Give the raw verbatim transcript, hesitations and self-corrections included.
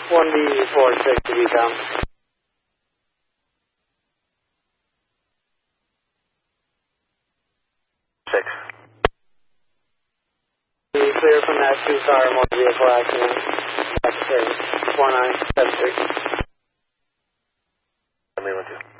one B four six to be come. Six. Be clear from that two-car motor vehicle accident. That's four nine seven six. Let me with you.